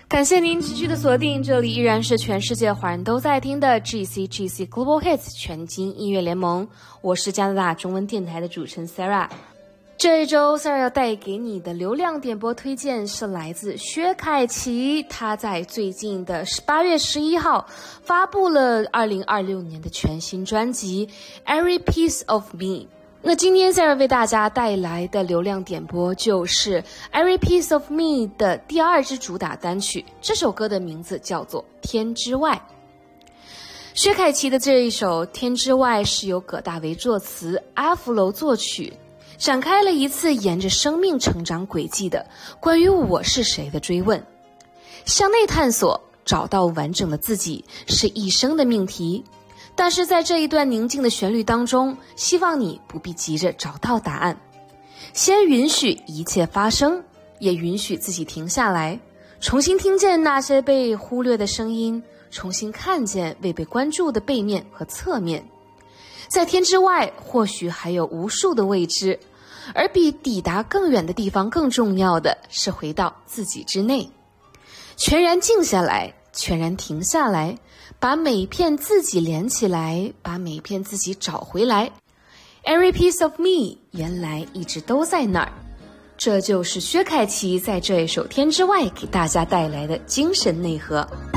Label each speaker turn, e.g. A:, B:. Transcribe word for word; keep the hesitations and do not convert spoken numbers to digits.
A: 感谢您持续的锁定，这里依然是全世界华人都在听的 G C G C Global Hits 全金音乐联盟，我是加拿大中文电台的主持人 Sarah。这一周 Sarah 要带给你的流量点播推荐是来自薛凯琪，他在最近的八月十一号发布了二零二六年的全新专辑 Every Piece of Me。那今天 Sarah 为大家带来的流量点播就是 Every Piece of Me 的第二支主打单曲，这首歌的名字叫做天之外。薛凯琪的这一首天之外是由葛大为作词，阿福楼作曲，展开了一次沿着生命成长轨迹的关于我是谁的追问。向内探索，找到完整的自己是一生的命题，但是在这一段宁静的旋律当中，希望你不必急着找到答案，先允许一切发生，也允许自己停下来，重新听见那些被忽略的声音，重新看见未被关注的背面和侧面。在天之外，或许还有无数的未知，而比抵达更远的地方更重要的是回到自己之内，全然静下来，全然停下来，把每一片自己连起来，把每一片自己找回来。 Every piece of me 原来一直都在那儿。这就是薛凯琪在这一首天之外给大家带来的精神内核。